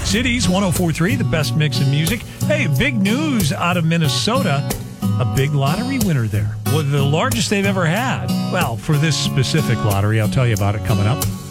Cities 104.3, the best mix in music. Hey, big news out of Minnesota. A big lottery winner there. Well, the largest they've ever had. Well, for this specific lottery, I'll tell you about it coming up.